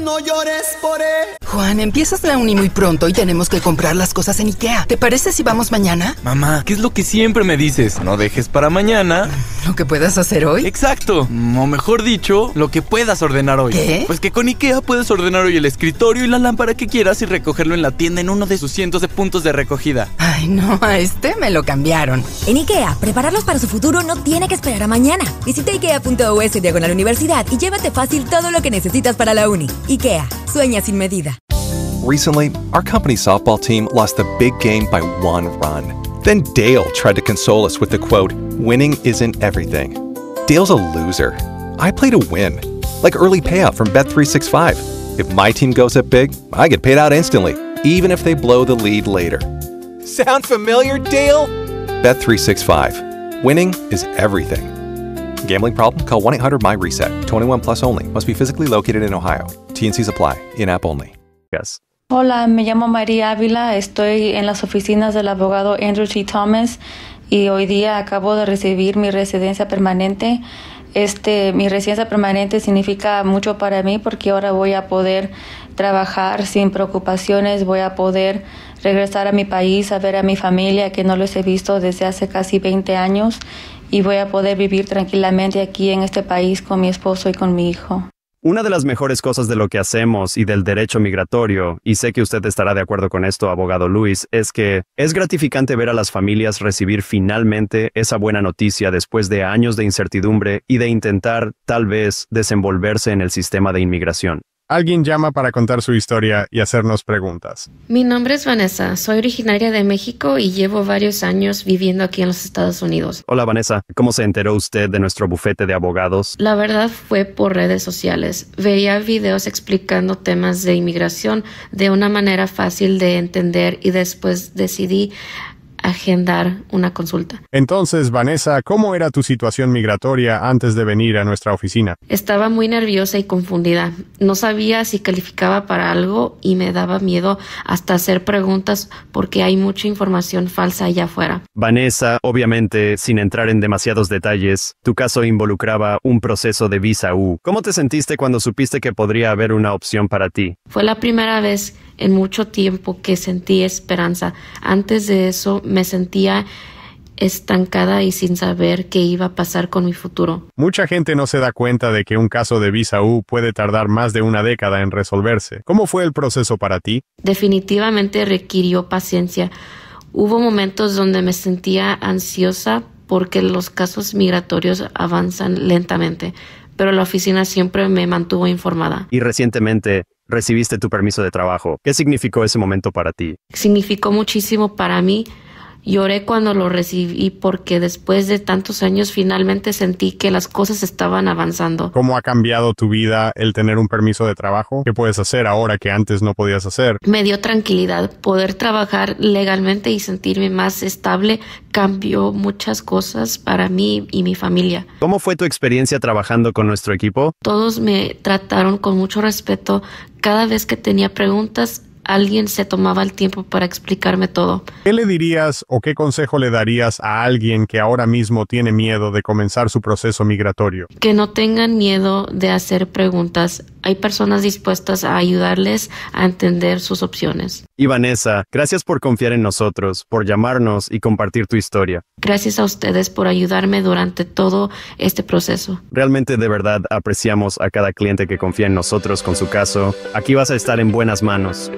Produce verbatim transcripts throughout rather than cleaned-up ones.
no llores por él. Juan, empiezas la uni muy pronto y tenemos que comprar las cosas en IKEA. ¿Te parece si vamos mañana? Mamá, ¿qué es lo que siempre me dices? No dejes para mañana ¿lo que puedas hacer hoy? Exacto, o mejor dicho, lo que puedas ordenar hoy. ¿Qué? Pues que con IKEA puedes ordenar hoy el escritorio y la lámpara que quieras y recogerlo en la tienda en uno de sus cientos de puntos de recogida. Ay, no, a este me lo cambiaron. En IKEA, prepararlos para su futuro no tiene que esperar a mañana. Visita ikea.us diagonal universidad y llévate fácil todo lo que necesitas para la uni. IKEA, sueña sin medida. Recently, our company's softball team lost the big game by one run. Then Dale tried to console us with the quote, "Winning isn't everything." Dale's a loser. I play to win. Like early payout from Bet three sixty-five. If my team goes up big, I get paid out instantly, even if they blow the lead later. Sound familiar, Dale? Bet three sixty-five. Winning is everything. Gambling problem? Call one eight hundred my reset. twenty-one plus only. Must be physically located in Ohio. T and C's apply. In-app only. Yes. Hola, me llamo María Ávila. Estoy en las oficinas del abogado Andrew T. Thomas y hoy día acabo de recibir mi residencia permanente. Este, mi residencia permanente significa mucho para mí porque ahora voy a poder trabajar sin preocupaciones, voy a poder regresar a mi país, a ver a mi familia que no los he visto desde hace casi veinte años y voy a poder vivir tranquilamente aquí en este país con mi esposo y con mi hijo. Una de las mejores cosas de lo que hacemos y del derecho migratorio, y sé que usted estará de acuerdo con esto, abogado Luis, es que es gratificante ver a las familias recibir finalmente esa buena noticia después de años de incertidumbre y de intentar, tal vez, desenvolverse en el sistema de inmigración. Alguien llama para contar su historia y hacernos preguntas. Mi nombre es Vanessa, soy originaria de México y llevo varios años viviendo aquí en los Estados Unidos. Hola Vanessa, ¿cómo se enteró usted de nuestro bufete de abogados? La verdad fue por redes sociales. Veía videos explicando temas de inmigración de una manera fácil de entender y después decidí agendar una consulta. Entonces, Vanessa, ¿cómo era tu situación migratoria antes de venir a nuestra oficina? Estaba muy nerviosa y confundida. No sabía si calificaba para algo y me daba miedo hasta hacer preguntas porque hay mucha información falsa allá afuera. Vanessa, obviamente, sin entrar en demasiados detalles, tu caso involucraba un proceso de visa U. ¿Cómo te sentiste cuando supiste que podría haber una opción para ti? Fue la primera vez en mucho tiempo que sentí esperanza. Antes de eso me sentía estancada y sin saber qué iba a pasar con mi futuro. Mucha gente no se da cuenta de que un caso de visa U puede tardar más de una década en resolverse. ¿Cómo fue el proceso para ti? Definitivamente requirió paciencia. Hubo momentos donde me sentía ansiosa porque los casos migratorios avanzan lentamente, pero la oficina siempre me mantuvo informada. Y recientemente recibiste tu permiso de trabajo. ¿Qué significó ese momento para ti? Significó muchísimo para mí. Lloré cuando lo recibí porque después de tantos años finalmente sentí que las cosas estaban avanzando. ¿Cómo ha cambiado tu vida el tener un permiso de trabajo? ¿Qué puedes hacer ahora que antes no podías hacer? Me dio tranquilidad. Poder trabajar legalmente y sentirme más estable cambió muchas cosas para mí y mi familia. ¿Cómo fue tu experiencia trabajando con nuestro equipo? Todos me trataron con mucho respeto. Cada vez que tenía preguntas, alguien se tomaba el tiempo para explicarme todo. ¿Qué le dirías o qué consejo le darías a alguien que ahora mismo tiene miedo de comenzar su proceso migratorio? Que no tengan miedo de hacer preguntas. Hay personas dispuestas a ayudarles a entender sus opciones. Y Vanessa, gracias por confiar en nosotros, por llamarnos y compartir tu historia. Gracias a ustedes por ayudarme durante todo este proceso. Realmente de verdad apreciamos a cada cliente que confía en nosotros con su caso. Aquí vas a estar en buenas manos.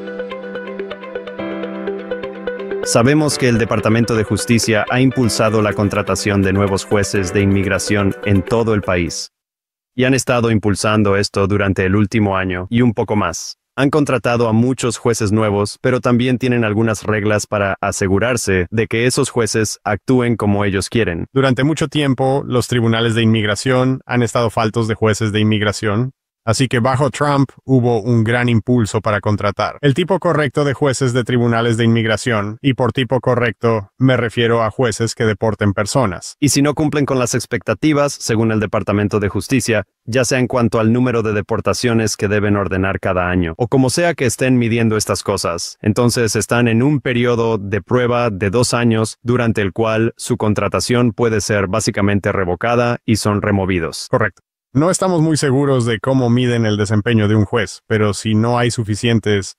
Sabemos que el Departamento de Justicia ha impulsado la contratación de nuevos jueces de inmigración en todo el país. Y han estado impulsando esto durante el último año y un poco más. Han contratado a muchos jueces nuevos, pero también tienen algunas reglas para asegurarse de que esos jueces actúen como ellos quieren. Durante mucho tiempo, los tribunales de inmigración han estado faltos de jueces de inmigración. Así que bajo Trump hubo un gran impulso para contratar el tipo correcto de jueces de tribunales de inmigración, y por tipo correcto me refiero a jueces que deporten personas. Y si no cumplen con las expectativas, según el Departamento de Justicia, ya sea en cuanto al número de deportaciones que deben ordenar cada año, o como sea que estén midiendo estas cosas, entonces están en un periodo de prueba de dos años durante el cual su contratación puede ser básicamente revocada y son removidos. Correcto. No estamos muy seguros de cómo miden el desempeño de un juez, pero si no hay suficientes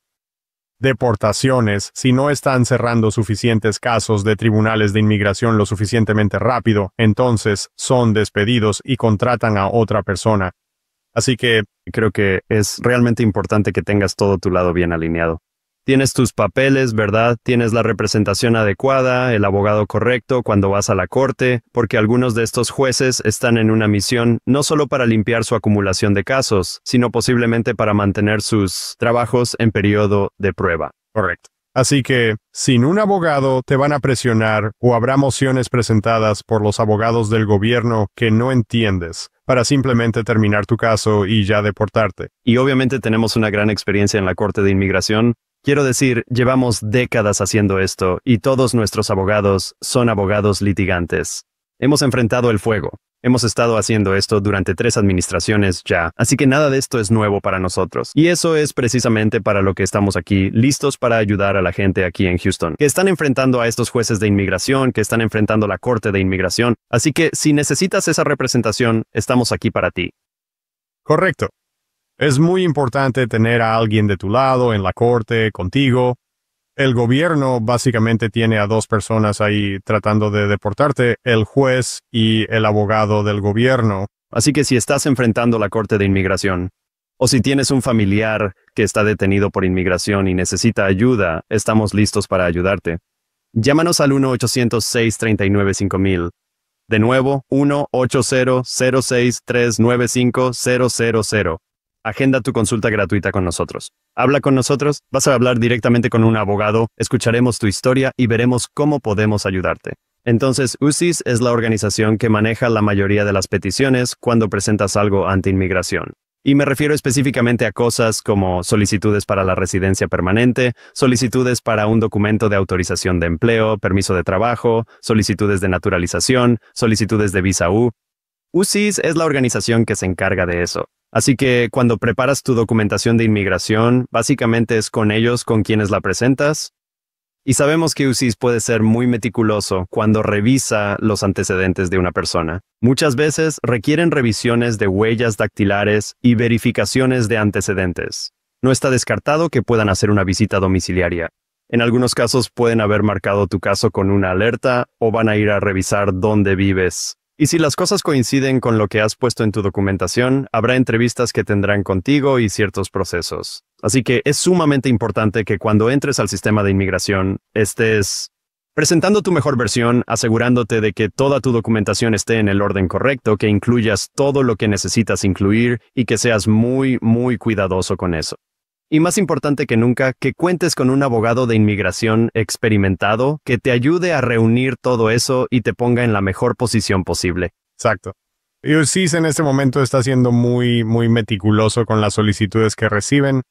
deportaciones, si no están cerrando suficientes casos de tribunales de inmigración lo suficientemente rápido, entonces son despedidos y contratan a otra persona. Así que creo que es realmente importante que tengas todo tu lado bien alineado. Tienes tus papeles, ¿verdad? Tienes la representación adecuada, el abogado correcto cuando vas a la corte, porque algunos de estos jueces están en una misión no solo para limpiar su acumulación de casos, sino posiblemente para mantener sus trabajos en periodo de prueba. Correcto. Así que, sin un abogado, te van a presionar o habrá mociones presentadas por los abogados del gobierno que no entiendes, para simplemente terminar tu caso y ya deportarte. Y obviamente tenemos una gran experiencia en la Corte de Inmigración. Quiero decir, llevamos décadas haciendo esto y todos nuestros abogados son abogados litigantes. Hemos enfrentado el fuego. Hemos estado haciendo esto durante tres administraciones ya, así que nada de esto es nuevo para nosotros. Y eso es precisamente para lo que estamos aquí, listos para ayudar a la gente aquí en Houston, que están enfrentando a estos jueces de inmigración, que están enfrentando la Corte de Inmigración. Así que si necesitas esa representación, estamos aquí para ti. Correcto. Es muy importante tener a alguien de tu lado, en la corte, contigo. El gobierno básicamente tiene a dos personas ahí tratando de deportarte, el juez y el abogado del gobierno. Así que si estás enfrentando la Corte de Inmigración, o si tienes un familiar que está detenido por inmigración y necesita ayuda, estamos listos para ayudarte. Llámanos al uno ochocientos, seis tres nueve, cinco mil. De nuevo, uno ochocientos, cero seis tres nueve cinco cero cero cero. Agenda tu consulta gratuita con nosotros. Habla con nosotros, vas a hablar directamente con un abogado, escucharemos tu historia y veremos cómo podemos ayudarte. Entonces, U C I S es la organización que maneja la mayoría de las peticiones cuando presentas algo ante inmigración. Y me refiero específicamente a cosas como solicitudes para la residencia permanente, solicitudes para un documento de autorización de empleo, permiso de trabajo, solicitudes de naturalización, solicitudes de visa U. U C I S es la organización que se encarga de eso. Así que cuando preparas tu documentación de inmigración, básicamente es con ellos con quienes la presentas. Y sabemos que U C I S puede ser muy meticuloso cuando revisa los antecedentes de una persona. Muchas veces requieren revisiones de huellas dactilares y verificaciones de antecedentes. No está descartado que puedan hacer una visita domiciliaria. En algunos casos pueden haber marcado tu caso con una alerta o van a ir a revisar dónde vives. Y si las cosas coinciden con lo que has puesto en tu documentación, habrá entrevistas que tendrán contigo y ciertos procesos. Así que es sumamente importante que cuando entres al sistema de inmigración, estés presentando tu mejor versión, asegurándote de que toda tu documentación esté en el orden correcto, que incluyas todo lo que necesitas incluir y que seas muy, muy cuidadoso con eso. Y más importante que nunca, que cuentes con un abogado de inmigración experimentado que te ayude a reunir todo eso y te ponga en la mejor posición posible. Exacto. Y U C I S en este momento está siendo muy, muy meticuloso con las solicitudes que reciben.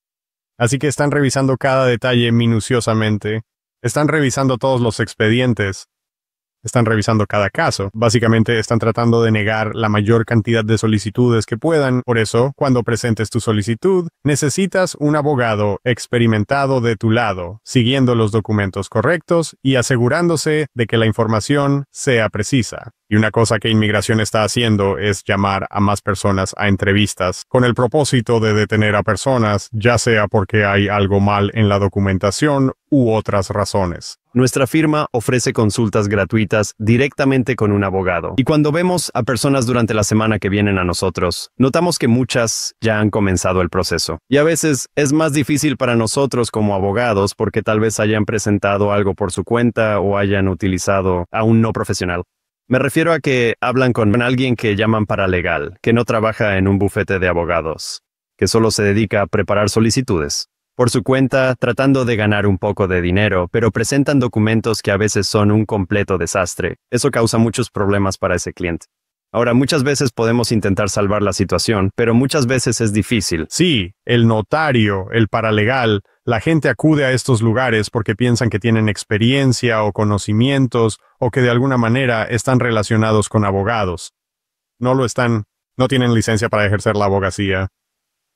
Así que están revisando cada detalle minuciosamente. Están revisando todos los expedientes. Están revisando cada caso. Básicamente están tratando de negar la mayor cantidad de solicitudes que puedan. Por eso, cuando presentes tu solicitud, necesitas un abogado experimentado de tu lado, siguiendo los documentos correctos y asegurándose de que la información sea precisa. Y una cosa que Inmigración está haciendo es llamar a más personas a entrevistas con el propósito de detener a personas, ya sea porque hay algo mal en la documentación u otras razones. Nuestra firma ofrece consultas gratuitas directamente con un abogado. Y cuando vemos a personas durante la semana que vienen a nosotros, notamos que muchas ya han comenzado el proceso. Y a veces es más difícil para nosotros como abogados porque tal vez hayan presentado algo por su cuenta o hayan utilizado a un no profesional. Me refiero a que hablan con alguien que llaman paralegal, que no trabaja en un bufete de abogados, que solo se dedica a preparar solicitudes por su cuenta, tratando de ganar un poco de dinero, pero presentan documentos que a veces son un completo desastre. Eso causa muchos problemas para ese cliente. Ahora, muchas veces podemos intentar salvar la situación, pero muchas veces es difícil. Sí, el notario, el paralegal, la gente acude a estos lugares porque piensan que tienen experiencia o conocimientos o que de alguna manera están relacionados con abogados. No lo están, no tienen licencia para ejercer la abogacía.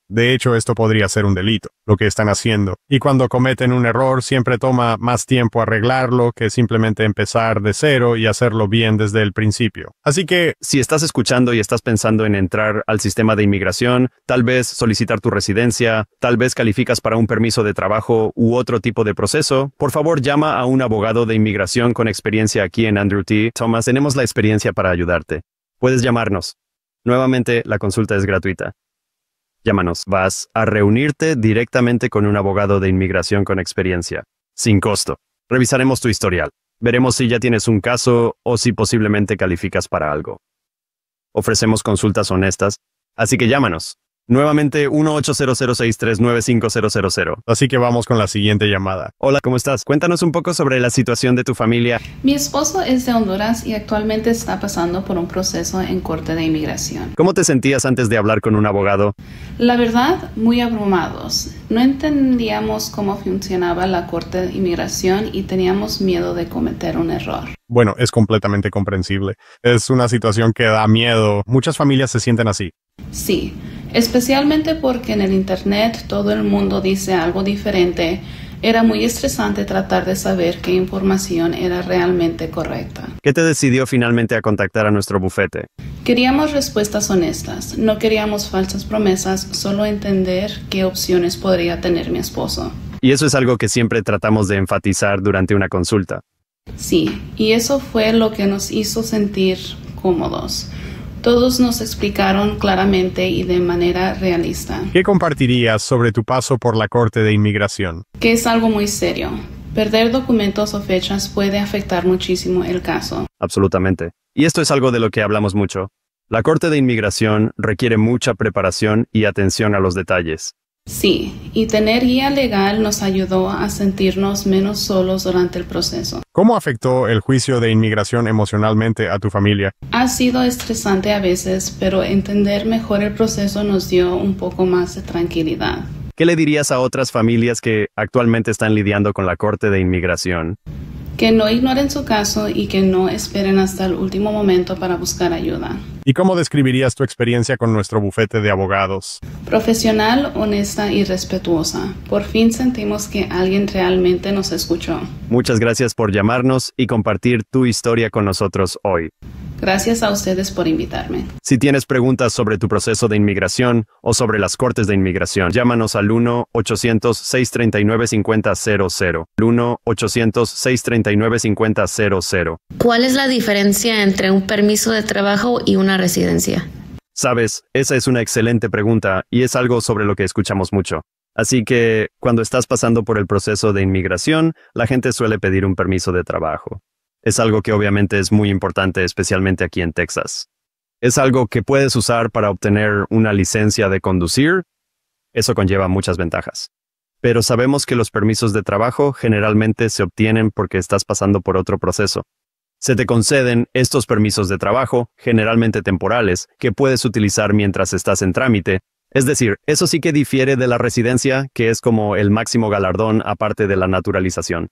De hecho, esto podría ser un delito, lo que están haciendo. Y cuando cometen un error, siempre toma más tiempo arreglarlo que simplemente empezar de cero y hacerlo bien desde el principio. Así que, si estás escuchando y estás pensando en entrar al sistema de inmigración, tal vez solicitar tu residencia, tal vez calificas para un permiso de trabajo u otro tipo de proceso, por favor llama a un abogado de inmigración con experiencia aquí en Andrew T. Thomas. Tenemos la experiencia para ayudarte. Puedes llamarnos. Nuevamente, la consulta es gratuita. Llámanos. Vas a reunirte directamente con un abogado de inmigración con experiencia, sin costo. Revisaremos tu historial. Veremos si ya tienes un caso o si posiblemente calificas para algo. Ofrecemos consultas honestas, así que llámanos. Nuevamente, uno ocho cero cero seis tres nueve cinco cero cero cero. Así que vamos con la siguiente llamada. Hola, ¿cómo estás? Cuéntanos un poco sobre la situación de tu familia. Mi esposo es de Honduras y actualmente está pasando por un proceso en corte de inmigración. ¿Cómo te sentías antes de hablar con un abogado? La verdad, muy abrumados. No entendíamos cómo funcionaba la corte de inmigración y teníamos miedo de cometer un error. Bueno, es completamente comprensible. Es una situación que da miedo. Muchas familias se sienten así. Sí. Especialmente porque en el internet todo el mundo dice algo diferente, era muy estresante tratar de saber qué información era realmente correcta. ¿Qué te decidió finalmente a contactar a nuestro bufete? Queríamos respuestas honestas, no queríamos falsas promesas, solo entender qué opciones podría tener mi esposo. Y eso es algo que siempre tratamos de enfatizar durante una consulta. Sí, y eso fue lo que nos hizo sentir cómodos. Todos nos explicaron claramente y de manera realista. ¿Qué compartirías sobre tu paso por la Corte de Inmigración? Que es algo muy serio. Perder documentos o fechas puede afectar muchísimo el caso. Absolutamente. Y esto es algo de lo que hablamos mucho. La Corte de Inmigración requiere mucha preparación y atención a los detalles. Sí, y tener guía legal nos ayudó a sentirnos menos solos durante el proceso. ¿Cómo afectó el juicio de inmigración emocionalmente a tu familia? Ha sido estresante a veces, pero entender mejor el proceso nos dio un poco más de tranquilidad. ¿Qué le dirías a otras familias que actualmente están lidiando con la Corte de Inmigración? Que no ignoren su caso y que no esperen hasta el último momento para buscar ayuda. ¿Y cómo describirías tu experiencia con nuestro bufete de abogados? Profesional, honesta y respetuosa. Por fin sentimos que alguien realmente nos escuchó. Muchas gracias por llamarnos y compartir tu historia con nosotros hoy. Gracias a ustedes por invitarme. Si tienes preguntas sobre tu proceso de inmigración o sobre las cortes de inmigración, llámanos al uno ochocientos seis treinta y nueve cincuenta cero cero. uno ochocientos seis treinta y nueve cincuenta cero cero. ¿Cuál es la diferencia entre un permiso de trabajo y una residencia? Sabes, esa es una excelente pregunta y es algo sobre lo que escuchamos mucho. Así que, cuando estás pasando por el proceso de inmigración, la gente suele pedir un permiso de trabajo. Es algo que obviamente es muy importante, especialmente aquí en Texas. Es algo que puedes usar para obtener una licencia de conducir. Eso conlleva muchas ventajas. Pero sabemos que los permisos de trabajo generalmente se obtienen porque estás pasando por otro proceso. Se te conceden estos permisos de trabajo, generalmente temporales, que puedes utilizar mientras estás en trámite. Es decir, eso sí que difiere de la residencia, que es como el máximo galardón aparte de la naturalización.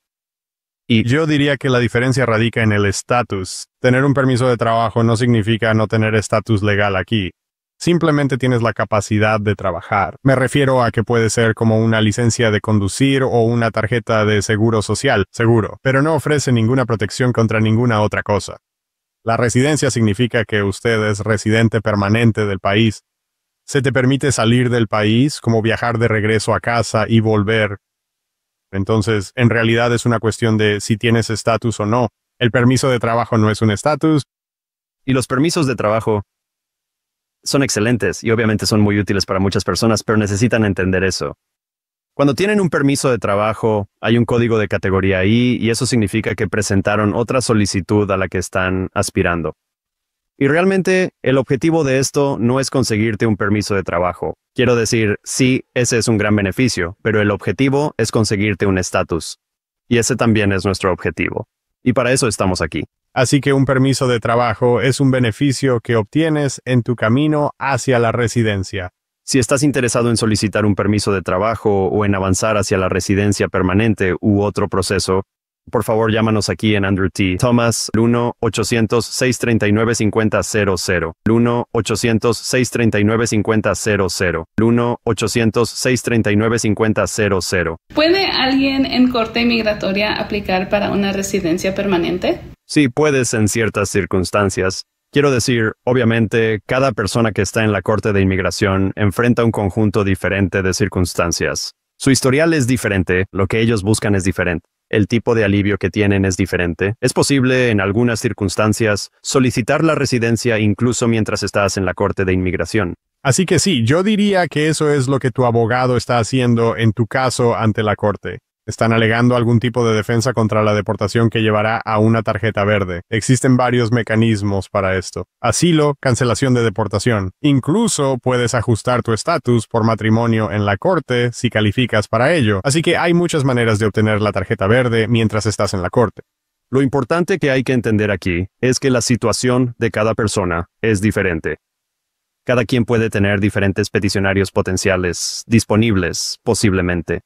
Y yo diría que la diferencia radica en el estatus. Tener un permiso de trabajo no significa no tener estatus legal aquí. Simplemente tienes la capacidad de trabajar. Me refiero a que puede ser como una licencia de conducir o una tarjeta de seguro social, seguro, pero no ofrece ninguna protección contra ninguna otra cosa. La residencia significa que usted es residente permanente del país. Se te permite salir del país, como viajar de regreso a casa y volver. Entonces, en realidad es una cuestión de si tienes estatus o no. El permiso de trabajo no es un estatus. Y los permisos de trabajo son excelentes y obviamente son muy útiles para muchas personas, pero necesitan entender eso. Cuando tienen un permiso de trabajo, hay un código de categoría ahí y eso significa que presentaron otra solicitud a la que están aspirando. Y realmente, el objetivo de esto no es conseguirte un permiso de trabajo. Quiero decir, sí, ese es un gran beneficio, pero el objetivo es conseguirte un estatus. Y ese también es nuestro objetivo. Y para eso estamos aquí. Así que un permiso de trabajo es un beneficio que obtienes en tu camino hacia la residencia. Si estás interesado en solicitar un permiso de trabajo o en avanzar hacia la residencia permanente u otro proceso, Por favor, llámanos aquí en Andrew T. Thomas, uno ochocientos, seiscientos treinta y nueve, cincuenta cero cero, uno ochocientos, seiscientos treinta y nueve, cincuenta cero cero, uno ochocientos, seiscientos treinta y nueve, cincuenta cero cero. ¿Puede alguien en corte migratoria aplicar para una residencia permanente? Sí, puedes en ciertas circunstancias. Quiero decir, obviamente, cada persona que está en la Corte de Inmigración enfrenta un conjunto diferente de circunstancias. Su historial es diferente, lo que ellos buscan es diferente. El tipo de alivio que tienen es diferente. Es posible, en algunas circunstancias, solicitar la residencia incluso mientras estás en la Corte de Inmigración. Así que sí, yo diría que eso es lo que tu abogado está haciendo en tu caso ante la corte. Están alegando algún tipo de defensa contra la deportación que llevará a una tarjeta verde. Existen varios mecanismos para esto. Asilo, cancelación de deportación. Incluso puedes ajustar tu estatus por matrimonio en la corte si calificas para ello. Así que hay muchas maneras de obtener la tarjeta verde mientras estás en la corte. Lo importante que hay que entender aquí es que la situación de cada persona es diferente. Cada quien puede tener diferentes peticionarios potenciales disponibles, posiblemente.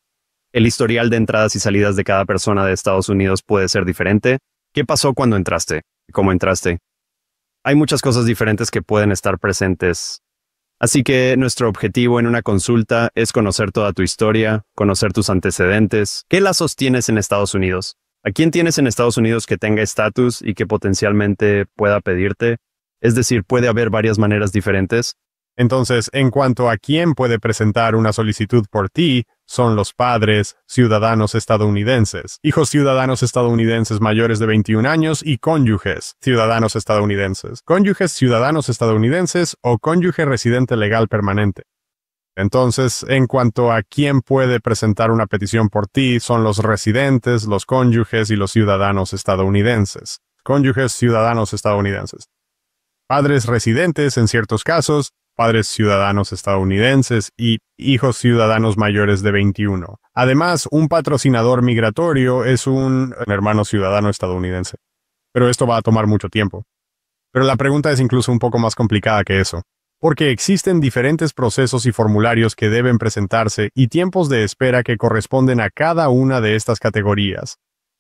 El historial de entradas y salidas de cada persona de Estados Unidos puede ser diferente. ¿Qué pasó cuando entraste? ¿Cómo entraste? Hay muchas cosas diferentes que pueden estar presentes. Así que nuestro objetivo en una consulta es conocer toda tu historia, conocer tus antecedentes. ¿Qué lazos tienes en Estados Unidos? ¿A quién tienes en Estados Unidos que tenga estatus y que potencialmente pueda pedirte? Es decir, puede haber varias maneras diferentes. Entonces, en cuanto a quién puede presentar una solicitud por ti, son los padres ciudadanos estadounidenses, hijos ciudadanos estadounidenses mayores de veintiún años y cónyuges ciudadanos estadounidenses, cónyuges ciudadanos estadounidenses o cónyuge residente legal permanente. Entonces, en cuanto a quién puede presentar una petición por ti, son los residentes, los cónyuges y los ciudadanos estadounidenses. Cónyuges ciudadanos estadounidenses. Padres residentes en ciertos casos, padres ciudadanos estadounidenses y hijos ciudadanos mayores de veintiuno. Además, un patrocinador migratorio es un hermano ciudadano estadounidense. Pero esto va a tomar mucho tiempo. Pero la pregunta es incluso un poco más complicada que eso, porque existen diferentes procesos y formularios que deben presentarse y tiempos de espera que corresponden a cada una de estas categorías.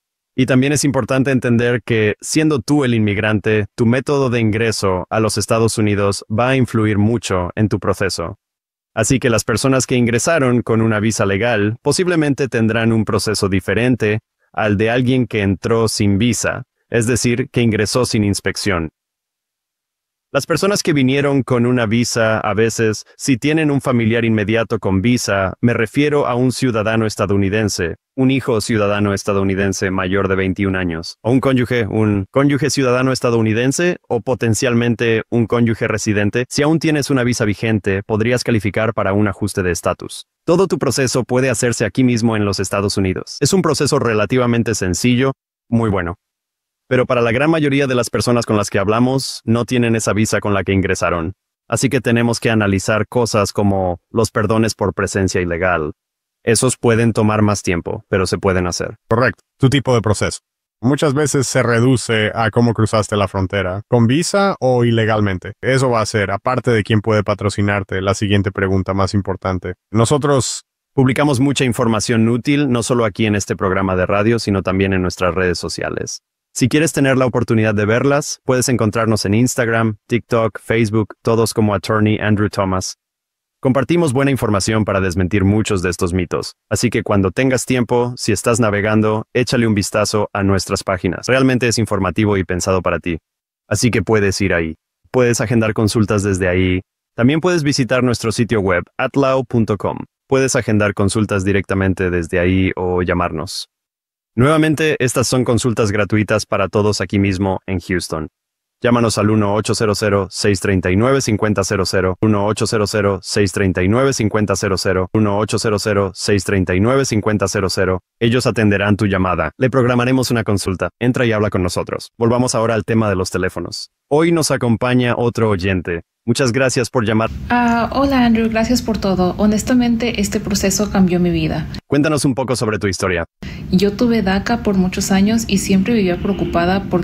Y también es importante entender que, siendo tú el inmigrante, tu método de ingreso a los Estados Unidos va a influir mucho en tu proceso. Así que las personas que ingresaron con una visa legal posiblemente tendrán un proceso diferente al de alguien que entró sin visa, es decir, que ingresó sin inspección. Las personas que vinieron con una visa, a veces, si tienen un familiar inmediato con visa, me refiero a un ciudadano estadounidense, un hijo ciudadano estadounidense mayor de veintiún años, o un cónyuge, un cónyuge ciudadano estadounidense, o potencialmente un cónyuge residente. Si aún tienes una visa vigente, podrías calificar para un ajuste de estatus. Todo tu proceso puede hacerse aquí mismo en los Estados Unidos. Es un proceso relativamente sencillo, muy bueno. Pero para la gran mayoría de las personas con las que hablamos, no tienen esa visa con la que ingresaron. Así que tenemos que analizar cosas como los perdones por presencia ilegal. Esos pueden tomar más tiempo, pero se pueden hacer. Correcto, tu tipo de proceso. Muchas veces se reduce a cómo cruzaste la frontera, con visa o ilegalmente. Eso va a ser, aparte de quién puede patrocinarte, la siguiente pregunta más importante. Nosotros publicamos mucha información útil, no solo aquí en este programa de radio, sino también en nuestras redes sociales. Si quieres tener la oportunidad de verlas, puedes encontrarnos en Instagram, TikTok, Facebook, todos como Attorney Andrew Thomas. Compartimos buena información para desmentir muchos de estos mitos, así que cuando tengas tiempo, si estás navegando, échale un vistazo a nuestras páginas. Realmente es informativo y pensado para ti. Así que puedes ir ahí. Puedes agendar consultas desde ahí. También puedes visitar nuestro sitio web, atlaw punto com. Puedes agendar consultas directamente desde ahí o llamarnos. Nuevamente, estas son consultas gratuitas para todos aquí mismo en Houston. Llámanos al uno ocho cero cero, seis tres nueve, cinco cero cero cero, uno ocho cero cero, seis tres nueve, cinco cero cero cero, uno ocho cero cero, seis tres nueve, cinco cero cero cero. Ellos atenderán tu llamada. Le programaremos una consulta. Entra y habla con nosotros. Volvamos ahora al tema de los teléfonos. Hoy nos acompaña otro oyente. Muchas gracias por llamar. Ah, hola Andrew, gracias por todo. Honestamente, este proceso cambió mi vida. Cuéntanos un poco sobre tu historia. Yo tuve DACA por muchos años y siempre vivía preocupada por